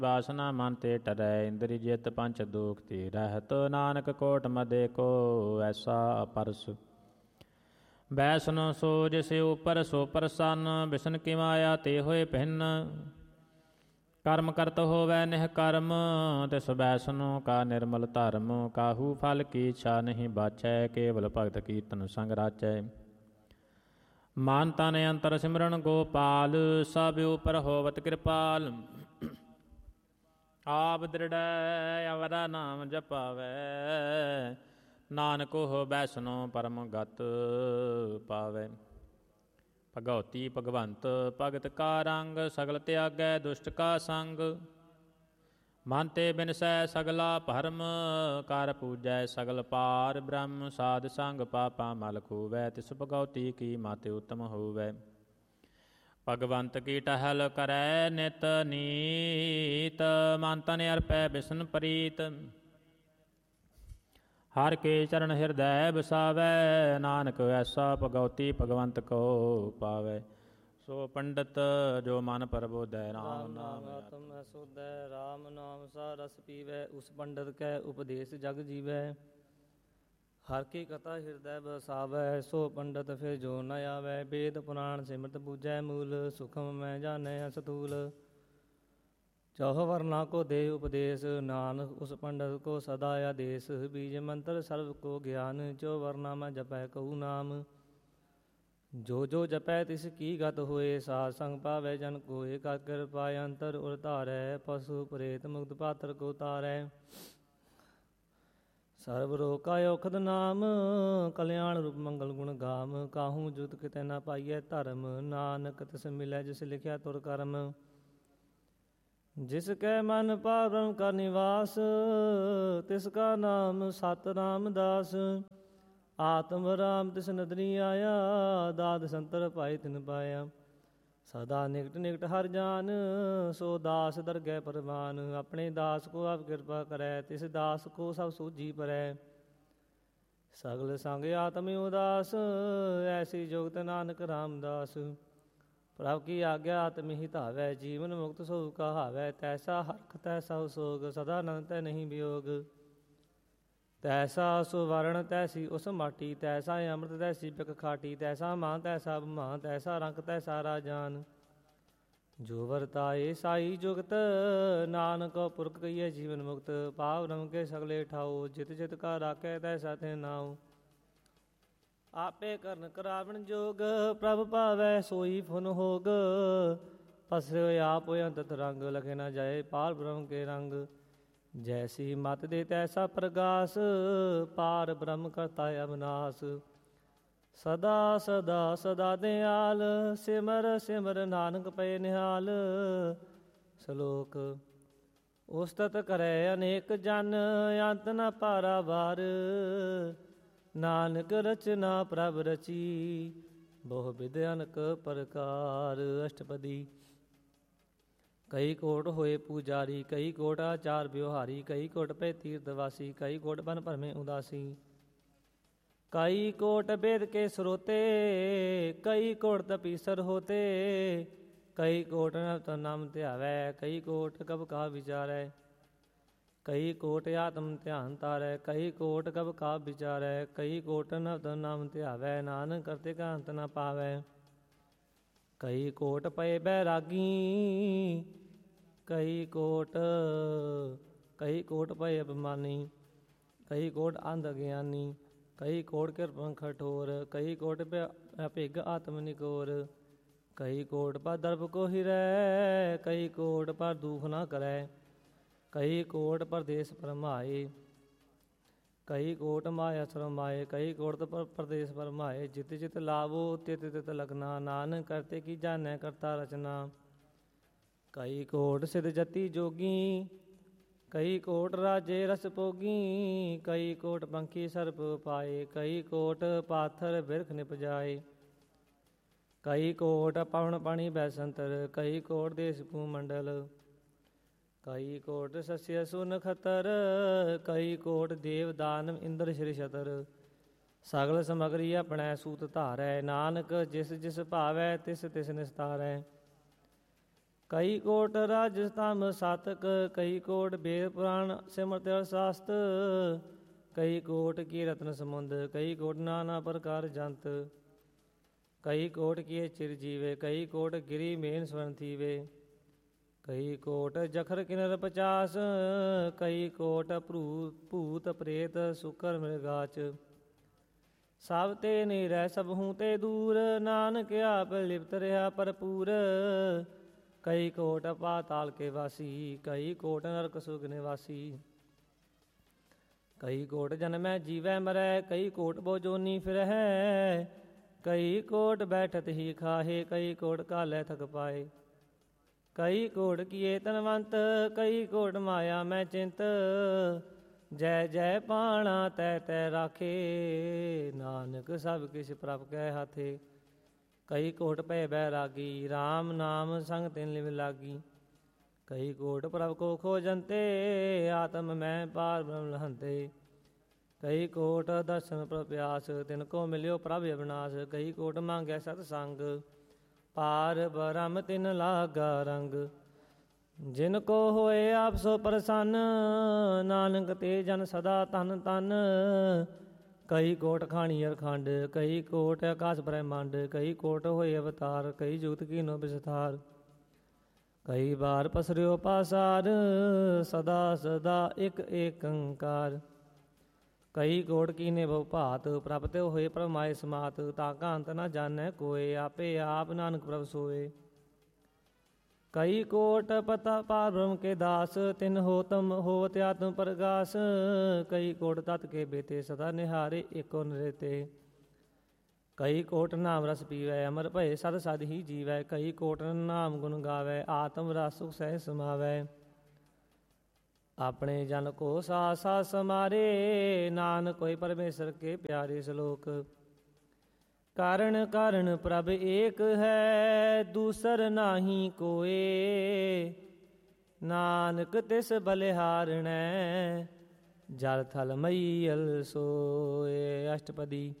ਵਾਸਨਾ ਮਨ ਤੇ ਟਰੈ ਇੰਦਰੀ ਜਿਤ ਪੰਚ ਦੁਖ ਤੇ ਰਹਿਤ ਨਾਨਕ ਕੋਟ ਮਦੇ ਕੋ ਐਸਾ ਪਰਸ ਬੈਸਨ ਸੋ ਜਿਸ ਉਪਰ ਸੋ ਪ੍ਰਸੰਨ ਬਿਸ਼ਨ ਕੀ ਮਾਇਆ ਤੇ ਹੋਏ ਭਿੰਨ ਕਰਮ ਕਰਤ ਹੋਵੈ ਨਿਹ ਕਰਮ ਤਿਸ ਬੈਸਨੋ ਕਾ ਨਿਰਮਲ ਧਰਮ ਕਾਹੂ ਫਲ ਕੀ ਇੱਛਾ ਨਹੀਂ ਬਾਚੈ ਕੇਵਲ ਭਗਤ ਕੀਰਤਨ ਸੰਗ ਰਾਚੈ ਮਨ ਤਨ ਅੰਤਰ ਸਿਮਰਨ ਗੋਪਾਲ ਸਭ ਉਪਰ ਹੋਵਤ ਕਿਰਪਾਲ ਆਪ ਦ੍ਰਿੜੈ ਅਵਰਾ ਨਾਮ ਜਪਾਵੈ ਨਾਨਕ ਹੋ ਬੈਸਨੋ ਪਰਮ ਗਤ ਪਾਵੈ ਭਗਉਤੀ ਭਗਵੰਤ ਭਗਤ ਕਾ ਰੰਗ ਸਗਲ ਤਿਆਗੈ ਦੁਸ਼ਟ ਕਾ ਸੰਗ ਮਨ ਤੇ ਬਿਨਸੈ ਸਗਲਾ ਭਰਮ ਕਰ ਪੂਜੈ ਸਗਲ ਪਾਰ ਬ੍ਰਹਮ ਸਾਧ ਸੰਗ ਪਾਪਾ ਮਲ ਖੂਵੈ ਤਿਸ ਭਗਉਤੀ ਕੀ ਮਤਿ ਉਤਮ ਹੋਵੈ ਭਗਵੰਤ ਕੀ ਟਹਿਲ ਕਰੈ ਨਿਤ ਨੀਤ ਮਨ ਤਨ ਅਰਪੈ ਬਿਸ਼ਨ ਪ੍ਰੀਤ ਹਰ ਕੇ ਚਰਨ ਹਿਰਦੈ ਬਸਾਵੈ ਨਾਨਕ ਐਸਾ ਭਗਉਤੀ ਭਗਵੰਤ ਕੋ ਪਾਵੈ ਸੋ ਪੰਡਤ ਜੋ ਮਨ ਪਰਬੋਧੈ ਰਾਮ ਨਾਮ ਆਤਮ ਅਸੋਧੈ ਰਾਮ ਨਾਮ ਸਾ ਰਸ ਪੀਵੈ ਉਸ ਪੰਡਤ ਕੈ ਉਪਦੇਸ਼ ਜਗ ਜੀਵੈ ਹਰ ਕੀ ਕਥਾ ਹਿਰਦੈ ਬਸਾਵੈ ਸੋ ਪੰਡਤ ਫਿਰ ਜੋ ਨ ਆਵੈ ਵੇਦ ਪੁਰਾਣ ਸਿਮਰਤ ਬੂਝੈ ਮੂਲ ਸੁਖਮ ਮੈਂ ਜਾਣੈ ਸਤੂਲ ਚੌਹ ਵਰਨਾ ਕੋ ਦੇ ਉਪਦੇਸ਼ ਨਾਨਕ ਉਸ ਪੰਡਤ ਕੋ ਸਦਾ ਆਦੇਸ਼ ਬੀਜ ਮੰਤਰ ਸਰਬ ਕੋ ਗਿਆਨ ਜੋ ਵਰਨਾ ਮੈਂ ਜਪੈ ਕਹੂ ਨਾਮ ਜੋ ਜੋ ਜਪੈ ਤਿਸ ਕੀ ਗਤ ਹੋਏ ਸਾਧ ਸੰਗ ਪਾਵੈ ਜਨ ਕੋਏ ਕਰ ਕਿਰਪਾ ਅੰਤਰ ਉਰ ਧਾਰੈ ਪਸ਼ੂ ਪ੍ਰੇਤ ਮੁਕਤ ਪਾਤਰ ਕੋ ਤਾਰੈ ਸਰਬ ਰੋਕਾ ਔਖਦ ਨਾਮ ਕਲਿਆਣ ਰੂਪ ਮੰਗਲ ਗੁਣ ਗਾਮ ਕਾਹੂ ਜੁਤ ਕਿਤੈ ਨਾ ਪਾਈਐ ਧਰਮ ਨਾਨਕ ਤਿਸ ਮਿਲੈ ਜਿਸ ਲਿਖਿਆ ਤੁਰ ਕਰਮ ਜਿਸ ਕੈ ਮਨ ਪਾਵਨ ਕਾ ਨਿਵਾਸ ਤਿਸ ਕਾ ਨਾਮ ਸਤ ਰਾਮਦਾਸ ਆਤਮ ਰਾਮ ਤਿਸ ਨਦਰੀ ਆਇਆ ਦਾਦ ਸੰਤਰ ਭਾਈ ਤਿਨ ਪਾਇਆ ਸਦਾ ਨਿਕਟ ਨਿਕਟ ਹਰ ਜਾਨ ਸੋ ਦਾਸ ਦਰਗਹਿ ਪਰਵਾਨ ਆਪਣੇ ਦਾਸ ਕੋ ਆਪ ਕਿਰਪਾ ਕਰੈ ਤਿਸ ਦਾਸ ਕੋ ਸਭ ਸੂਝੀ ਪਰੈ ਸਗਲ ਸੰਗ ਆਤਮ ਉਦਾਸ ਐਸੀ ਜੁਗਤ ਨਾਨਕ ਰਾਮਦਾਸ ਪ੍ਰਭ ਕੀ ਆਗਿਆ ਆਤਮ ਹੀ ਧਾਵੈ ਜੀਵਨ ਮੁਕਤ ਸੋ ਕਹਾਵੈ ਤੈਸਾ ਹਰਖ ਤੈਸਾ ਸੋਗ ਸਦਾ ਅਨੰਤ ਤੈ ਨਹੀਂ ਵਿਯੋਗ ਤੈਸਾ ਸੁਵਰਣ ਤੈਸੀ ਉਸ ਮਾਟੀ ਤੈਸਾ ਅੰਮ੍ਰਿਤ ਤੈਸੀ ਬਿਕ ਖਾਟੀ ਤੈਸਾ ਮਾਂ ਤੈਸਾ ਬਮਾਂ ਤੈਸਾ ਰੰਗ ਤੈਸਾ ਰਾਜਾਨ ਜੋ ਵਰਤਾਏ ਸਾਈ ਜੁਗਤ ਨਾਨਕ ਪੁਰਖ ਕਈਏ ਜੀਵਨ ਮੁਕਤ ਪਾਵ ਬ੍ਰਹਮ ਕੇ ਸਗਲੇ ਠਾਓ ਜਿਤ ਜਿਤ ਕਾ ਰਾਖੈ ਤੈਸਾ ਤੇ ਨਾਉ ਆਪੇ ਕਰਨ ਕਰਾਵਣ ਜੋਗ ਪ੍ਰਭ ਭਾਵੈ ਸੋਈ ਫੁਨ ਹੋਗ ਪਸਰਿ ਆਪ ਹੋਇ ਅੰਤਤ ਰੰਗ ਲਖੇ ਨਾ ਜਾਏ ਪਾਰ ਬ੍ਰਹਮ ਕੇ ਰੰਗ ਜੈਸੀ ਮਤ ਦੇ ਤੈਸਾ ਪ੍ਰਗਾਸ ਪਾਰ ਬ੍ਰਹਮ ਕਰਤਾ ਅਬਨਾਸ ਸਦਾ ਸਦਾ ਸਦਾ ਦਿਆਲ ਸਿਮਰ ਸਿਮਰ ਨਾਨਕ ਪਏ ਨਿਹਾਲ ਸ਼ਲੋਕ ਉਸਤਤ ਕਰੈ ਅਨੇਕ ਜਨ ਅੰਤ ਨ ਪਾਰਾਵਾਰ ਨਾਨਕ ਰਚਨਾ ਪ੍ਰਭ ਰਚੀ ਬਹੁ ਬਿਧ ਅਨਕ ਪ੍ਰਕਾਰ ਅਸ਼ਟਪਦੀ ਕਈ ਕੋਟ ਹੋਏ ਪੂਜਾਰੀ ਕਈ ਕੋਟ ਆਚਾਰ ਵਿਵਹਾਰੀ ਕਈ ਕੋਟ ਪੈ ਤੀਰਥ ਵਾਸੀ ਕਈ ਕੋਟ ਬਨ ਭਰਮੇ ਉਦਾਸੀ ਕਈ ਕੋਟ ਵੇਦ ਕੇ ਸਰੋਤੇ ਕਈ ਕੋਟ ਤਪੀਸਰ ਹੋਤੇ ਕਈ ਕੋਟ ਨਵਤ ਨਾਮ ਧਿਆਵੈ ਕਈ ਕੋਟ ਕਬ ਕਾ ਵਿਚਾਰੈ ਕਈ ਕੋਟ ਆਤਮ ਧਿਆਨ ਤਾਰੈ ਕਈ ਕੋਟ ਕਬ ਕਾ ਵਿਚਾਰੈ ਕਈ ਕੋਟ ਨਵਤ ਨਾਮ ਧਿਆਵੈ ਨਾਨਕ ਕਰਤੇ ਕਾ ਅੰਤ ਨ ਪਾਵੈ ਕਈ ਕੋਟ ਪਏ ਬੈਰਾਗੀ ਕਈ ਕੋਟ ਪਏ ਅਭਿਮਾਨੀ ਕਈ ਕੋਟ ਅੰਧ ਅਗਿਆਨੀ ਕਈ ਕੋਟ ਕਿਰਪਾ ਕਠੋਰ ਕਈ ਕੋਟ ਭਿਗ ਆਤਮ ਨਿਕੋਰ ਕਈ ਕੋਟ ਪਰ ਦਰਬ ਕੋ ਹਿਰੈ ਕਈ ਕੋਟ ਪਰ ਦੁਖ ਨਾ ਕਰੈ ਕਈ ਕੋਟ ਪਰਦੇਸ ਪਰਮਾਏ ਕਈ ਕੋਟ ਮਾਇਆ ਸਰਮਾਏ ਕਈ ਕੋਟ ਪਰਦੇਸ ਪਰਮਾਏ ਜਿਤ ਜਿਤ ਲਾਵੋ ਤਿਤ ਤਿਤ ਲਗਨਾ ਨਾਨਕ ਕਰਤੇ ਕੀ ਜਾਣੈ ਕਰਤਾ ਰਚਨਾ ਕਈ ਕੋਟ ਸਿਧ ਜਤੀ ਜੋਗੀ ਕਈ ਕੋਟ ਰਾਜੇ ਰਸ ਭੋਗੀ ਕਈ ਕੋਟ ਪੰਖੀ ਸਰਪ ਪਾਏ ਕਈ ਕੋਟ ਪਾਥਰ ਬਿਰਖ ਨਿਪਜਾਏ ਕਈ ਕੋਟ ਪਵਨ ਪਾਣੀ ਬੈਸੰਤਰ ਕਈ ਕੋਟ ਦੇਸ ਭੂ ਮੰਡਲ ਕਈ ਕੋਟ ਸਸਿਆ ਸੁਨ ਖਤਰ ਕਈ ਕੋਟ ਦੇਵ ਦਾਨਵ ਇੰਦਰ ਸ਼੍ਰੀ ਛਤਰ ਸਗਲ ਸਮਗਰੀ ਆਪਣੈ ਸੂਤ ਧਾਰੈ ਨਾਨਕ ਜਿਸ ਜਿਸ ਭਾਵੈ ਤਿਸ ਤਿਸ ਨਿਸਤਾਰੈ ਕਈ ਕੋਟ ਰਾਜਸਥਾਨ ਸਾਤਕ, ਕਈ ਕੋਟ ਵੇਦ ਪੁਰਾਣ ਸਿਮਰਤ ਸ਼ਾਸਤ, ਕਈ ਕੋਟ ਕੀ ਰਤਨ ਸਮੁੰਦ, ਕਈ ਕੋਟ ਨਾਨਾ ਪ੍ਰਕਾਰ ਜੰਤ, ਕਈ ਕੋਟ ਕੀਏ ਚਿਰ ਜੀਵੇ, ਕਈ ਕੋਟ ਗਿਰੀ ਮੇਨ ਸਵਰਨ ਥੀਵੇ, ਕਈ ਕੋਟ ਜਖਰ ਕਿਨਰ 50, ਕਈ ਕੋਟ ਭੂਤ ਪ੍ਰੇਤ ਸੁਕਰ ਮ੍ਰਿਗਾਚ, ਸਭ ਤੇ ਨਹੀਂ ਰਹਿ ਸਭ ਹੂੰ ਤੇ ਦੂਰ, ਨਾਨਕ ਆਪ ਲਿਪਤ ਰਿਹਾ ਭਰਪੂਰ, ਕਈ ਕੋਟ ਪਾਤਾਲ ਕੇ ਵਾਸੀ, ਕਈ ਕੋਟ ਨਰਕ ਸੁਗ ਨਿਵਾਸੀ, ਕਈ ਕੋਟ ਜਨਮੈ ਜੀਵੈ ਮਰੈ, ਕਈ ਕੋਟ ਬੋ ਜੋਨੀ ਫਿਰਹਿ, ਕਈ ਕੋਟ ਬੈਠਤ ਹੀ ਖਾਹੇ, ਕਈ ਕੋਟ ਕਾਲੈ ਥਕ ਪਾਏ, ਕਈ ਕੋਟ ਕੀਏ ਤਨਵੰਤ, ਕਈ ਕੋਟ ਮਾਇਆ ਮੈਂ ਚਿੰਤ, ਜੈ ਜੈ ਪਾਣਾ ਤੈ ਤੈ ਰਾਖੇ, ਨਾਨਕ ਸਭ ਕਿਛ ਪ੍ਰਭ ਕੈ ਹਾਥੇ, ਕਈ ਕੋਟ ਭੈ ਬੈਰਾਗੀ, RAM ਨਾਮ ਸੰਗ ਤਿਨ ਲਿਵ ਲਾਗੀ, ਕਈ ਕੋਟ ਪ੍ਰਭ ਕੋ ਖੋਜੰਤੇ, ਆਤਮ ਮੈਂ ਪਾਰ ਬ੍ਰਹਮ ਲਹੰਤੇ, ਕਈ ਕੋਟ ਦਰਸ਼ਨ ਪ੍ਰਭ ਪਿਆਸ, ਤਿਨ ਕੋ ਮਿਲਿਓ ਪ੍ਰਭ ਅਵਿਨਾਸ਼, ਕਈ ਕੋਟ ਮੰਗੈ ਸਤ ਸੰਗ, ਪਾਰ ਬ੍ਰਹਮ ਤਿਨ ਲਾਗਾ ਰੰਗ, ਜਿਨ ਕੋ ਹੋਏ ਆਪ ਸੋ ਪ੍ਰਸੰਨ, ਨਾਨਕ ਤੇ ਜਨ ਸਦਾ ਧਨ ਧਨ, ਕਈ ਕੋਟ ਖਾਣੀ ਅਰਖੰਡ, ਕਈ ਕੋਟ ਆਕਾਸ਼ ਬ੍ਰਹਿਮੰਡ, ਕਈ ਕੋਟ ਹੋਏ ਅਵਤਾਰ, ਕਈ ਜੁਗਤ ਕੀਨੋ ਵਿਸਥਾਰ, ਕਈ ਬਾਰ ਪਸਰਿਓ ਪਾਸਾਰ, ਸਦਾ ਸਦਾ ਇਕ ਏਕੰਕਾਰ, ਕਈ ਕੋਟ ਕੀਨੇ ਬਹੁ ਭਾਤ, ਪ੍ਰਭ ਤੇ ਹੋਏ ਪ੍ਰਭ ਮਾਏ ਸਮਾਤ, ਤਾਕਾ ਅੰਤ ਨਾ ਜਾਣੈ ਕੋਏ, ਆਪੇ ਆਪ ਨਾਨਕ ਪ੍ਰਭ ਸੋਏ, ਕਈ ਕੋਟ ਪਤਾ ਪਾਰ ਬ੍ਰਹਮ ਕੇ ਦਾਸ, ਤਿਨ ਹੋਤਮ ਹੋਵਤ ਆਤਮ ਪ੍ਰਗਾਸ, ਕਈ ਕੋਟ ਤਤ ਕੇ ਬੇਤੇ, ਸਦਾ ਨਿਹਾਰੇ ਏਕੋ ਨਿਰਤੇ, ਕਈ ਕੋਟ ਨਾਮ ਰਸ ਪੀਵੈ, ਅਮਰ ਭਏ ਸਦ ਸਦ ਹੀ ਜੀਵੈ, ਕਈ ਕੋਟ ਨਾਮ ਗੁਣ ਗਾਵੈ, ਆਤਮ ਰਸ ਸੁਖ ਸਹਿ ਸਮਾਵੈ, ਆਪਣੇ ਜਨ ਕੋ ਸਾਥ ਸਾਥ ਸਮਾਰੇ, ਨਾਨਕ ਕੋਈ ਪਰਮੇਸ਼ਰ ਕੇ ਪਿਆਰੇ ਸ਼ਲੋਕ, ਕਾਰਣ ਕਾਰਣ ਪ੍ਰਭ ਏਕ ਹੈ, ਦੂਸਰ ਨਾਹੀ ਕੋਏ, ਨਾਨਕ ਤਿਸ ਬਲਿਹਾਰਣੈ, ਜਲ ਥਲ ਮਈਅਲ ਸੋਏ। ਅਸ਼ਟਪਦੀ।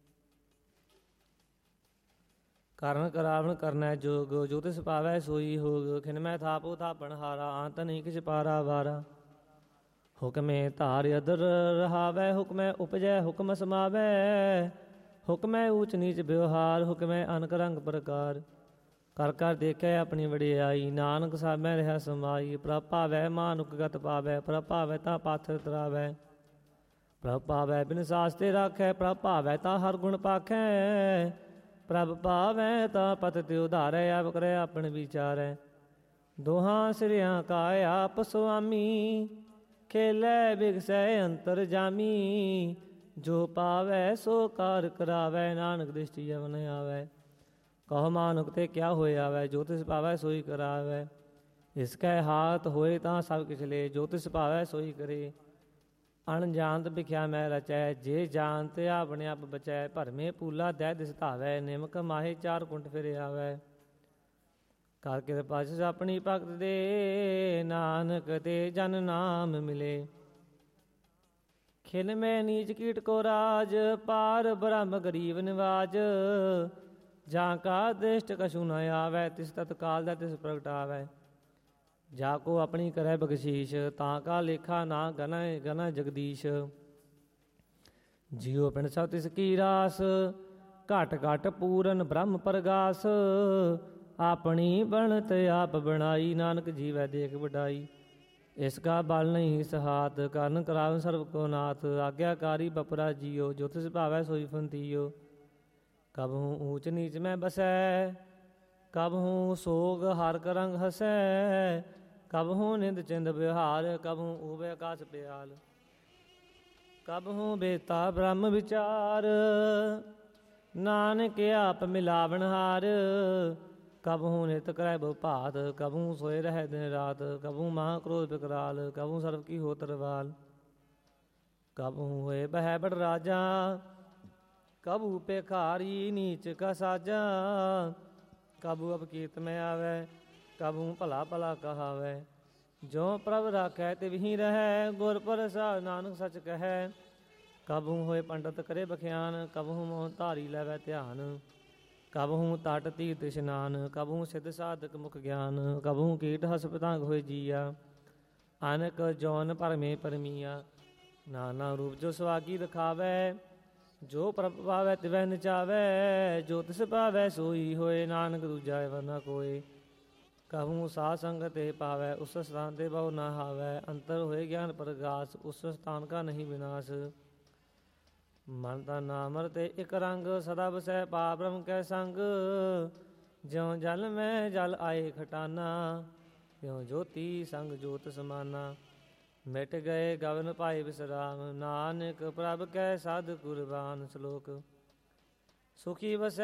ਕਾਰਨ ਕਰਾਵਣ ਕਰਨਾ ਜੋਗ, ਜੋ ਤਿਸ ਪਾਵੈ ਸੋਈ ਹੋਗ, ਖਿਨ ਮੈਂ ਥਾਪੋ ਥਾਪਣ ਹਾਰਾ, ਅੰਤ ਨਹੀਂ ਕਿਛ ਪਾਰਾ ਵਾਰਾ, ਹੁਕਮੇ ਧਾਰ ਅਦਰ ਰਹਾਵੈ, ਹੁਕਮੈ ਉਪਜੈ ਹੁਕਮ ਸਮਾਵੈ, ਹੁਕਮੈ ਊਚ ਨੀਚ ਵਿਵਹਾਰ, ਹੁਕਮੈ ਅਨਕ ਰੰਗ ਪ੍ਰਕਾਰ, ਕਰ ਕਰ ਦੇਖੈ ਆਪਣੀ ਵਡਿਆਈ, ਨਾਨਕ ਸਾਮੈ ਰਿਹਾ ਸਮਾਈ, ਪ੍ਰਭ ਭਾਵੈ ਮਾਨੁਕ ਗਤ ਪਾਵੈ, ਪ੍ਰਭ ਭਾਵੈ ਤਾਂ ਪਾਥਰ ਤਰਾਵੈ, ਪ੍ਰਭ ਭਾਵੈ ਬਿਨ ਸਾਸਤੇ ਰਾਖੈ, ਪ੍ਰਭ ਭਾਵੈ ਤਾਂ ਹਰ ਗੁਣ ਪਾਖੈ, ਪ੍ਰਭ ਭਾਵੈ ਤਾਂ ਪਤ ਤੇ ਉਧਾਰੈ, ਆਪ ਕਰੈ ਆਪਣ ਵਿਚਾਰੈ, ਦੋਹਾਂ ਸਿਰਿਆਂ ਕਾ ਆਪ ਸੁਆਮੀ, ਖੇਲੈ ਬਿਗਸੈ ਅੰਤਰ ਜਾਮੀ, ਜੋ ਪਾਵੈ ਸੋ ਕਾਰ ਕਰਾਵੈ, ਨਾਨਕ ਦ੍ਰਿਸ਼ਟੀ ਅਵਨ ਆਵੈ, ਕਹੋ ਮਾਨੁਕ ਤੇ ਕਿਆ ਹੋਇ ਆਵੈ, ਜੋ ਤਿਸ ਪਾਵੈ ਸੋਈ ਕਰਾਵੈ, ਇਸ ਕੈ ਹਾਥ ਹੋਏ ਤਾਂ ਸਭ ਕਿਛ ਲੇ, ਜੋ ਤਿਸ ਭਾਵੈ ਸੋਈ ਕਰੇ, ਅਣਜਾਨਤ ਵਿਖਿਆ ਮੈਂ ਰਚੈ, ਜੇ ਜਾਣਤ ਆਪਣੇ ਆਪ ਬਚੈ, ਭਰਮੇ ਪੂਲਾ ਦਹਿ ਦਿਸ ਧਾਵੈ, ਨਿਮਕ ਮਾਹੇ ਚਾਰ ਕੁੰਟ ਫਿਰ ਆਵੈ, ਕਰ ਕਿਰਪਾ ਜਿਸ ਆਪਣੀ ਭਗਤ ਦੇ, ਨਾਨਕ ਤੇ ਜਨ ਨਾਮ ਮਿਲੇ, ਖਿਲ ਮੈਂ ਨੀਚ ਕੀਟ ਕੋ ਰਾਜ, ਪਾਰ ਬ੍ਰਹਮ ਗਰੀਬ ਨਿਵਾਜ, ਜਾਂ ਕਾ ਦ੍ਰਿਸ਼ਟ ਕਛੂ ਨ ਆਵੈ, ਤਿਸ ਤਤਕਾਲ ਦਾ ਤਿਸ ਪ੍ਰਗਟਾਵੈ, ਜਾ ਕੋ ਆਪਣੀ ਕਰੈ ਬਖਸ਼ੀਸ਼, ਤਾਂ ਕਾ ਲੇਖਾ ਨਾ ਗਨੈ ਗਨੈ ਜਗਦੀਸ਼, ਜਿਉ ਪਿੰਡ ਸਭ ਤਿਸ ਕੀ ਰਾਸ, ਘਟ ਘਟ ਪੂਰਨ ਬ੍ਰਹਮ ਪ੍ਰਗਾਸ, ਆਪਣੀ ਬਣਤ ਆਪ ਬਣਾਈ, ਨਾਨਕ ਜੀਵੈ ਦੇਖ ਵਡਾਈ, ਇਸ ਕਾ ਬਲ ਨਹੀਂ ਸਹਾਤ, ਕਰਨ ਕਰਾਵਨ ਸਰਬ ਕੋ ਨਾਥ, ਆਗਿਆਕਾਰੀ ਬਪਰਾ ਜੀਓ, ਜੋ ਤਿਸ ਭਾਵੈ ਸੋਈ ਫੰਤੀਓ, ਕਬਹੂ ਊਚ ਨੀਚ ਮੈਂ ਬਸੈ, ਕਬਹੂ ਸੋਗ ਹਰ ਕਰੰਗ ਹਸੈ, ਕਬਹੂ ਨਿੰਦ ਚਿੰਦ ਵਿਹਾਰ, ਕਬਹੂ ਊਬੈ ਆਕਾਸ ਪਿਆਲ, ਕਬਹੂ ਬੇਤਾ ਬ੍ਰਹਮ ਵਿਚਾਰ, ਨਾਨਕ ਆਪ ਮਿਲਾਵਣ ਹਾਰ, ਕਬਹੂ ਨਿਤ ਕਰੈ ਬਹੁ ਭਾਤ, ਕਬਹੂ ਸੋਏ ਰਹਿ ਦਿਨ ਰਾਤ, ਕਬਹੂ ਮਹਾ ਕ੍ਰੋਧ ਬਿਕਰਾਲ, ਕਬਹੂ ਸਰਬ ਕੀ ਹੋ ਤਰਵਾਲ, ਕਬਹੂ ਹੋਏ ਬਹਿ ਬੜ ਰਾਜਾ, ਕਬਹੂ ਭਿਖਾਰੀ ਨੀਚ ਕਾ ਸਾਜਾ, ਕਬਹੂ ਅਪਕੀਰਤ ਮੈਂ ਆਵੈ, ਕਬਹੂ ਭਲਾ ਭਲਾ ਕਹਾਵੈ, ਜੋ ਪ੍ਰਭ ਰਾਖੈ ਤਿਵਹੀ ਰਹੈ, ਗੁਰ ਪ੍ਰਸਾਦਿ ਨਾਨਕ ਸਚ ਕਹੈ, ਕਬਹੂ ਹੋਏ ਪੰਡਤ ਕਰੇ ਬਖਿਆਨ, ਕਬਹੂ ਮੋਹ ਧਾਰੀ ਲੈਵੈ ਧਿਆਨ, ਕਬਹੂ ਤਟ ਤੀਰਥ ਇਸ਼ਨਾਨ, ਕਬਹੂ ਸਿੱਧ ਸਾਧਕ ਮੁਖ ਗਿਆਨ, ਕਬਹੂ ਕੀਟ ਹਸ ਪਤੰਗ ਹੋਏ ਜੀਆ, ਅਨਕ ਜੌਨ ਪਰਮੇ ਪਰਮੀਆ। ਨਾਨਾ ਰੂਪ ਜੋ ਸੁਆਗੀ ਦਿਖਾਵੈ, ਜੋ ਪ੍ਰਭ ਪਾਵੈ ਤਿਵੈ ਨਚਾਵੈ, ਜੋ ਤਿਸ ਪਾਵੈ ਸੋਈ ਹੋਏ, ਨਾਨਕ ਦੂਜਾ ਵਰਨਾ ਕੋਏ। ਕਹੂੰ ਸਾਧ ਸੰਗਤ ਤੇ ਪਾਵੈ, ਉਸ ਸਥਾਨ ਤੇ ਬਹੁ ਨਾ ਹਾਵੈ, ਅੰਤਰ ਹੋਏ ਗਿਆਨ ਪ੍ਰਗਾਸ, ਉਸ ਸਥਾਨ ਕਾ ਨਹੀਂ ਵਿਨਾਸ਼। ਮਨ ਦਾ ਨਾਮ ਤੇ ਇਕ ਰੰਗ, ਸਦਾ ਬਸੈ ਪਾ ਬ੍ਰਹਮ ਕੈ ਸੰਗ, ਜਿਉ ਜਲ ਮੈਂ ਜਲ ਆਏ ਖਟਾਨਾ, ਤਿਉ ਜੋਤੀ ਸੰਗ ਜੋਤ ਸਮਾਨਾ। ਮਿਟ ਗਏ ਗਵਨ ਪਾਏ ਵਿਸਰਾਮ, ਨਾਨਕ ਪ੍ਰਭ ਕੈ ਸਾਧ ਕੁਰਬਾਨ। ਸ਼ਲੋਕ ਸੁਖੀ ਵਸੈ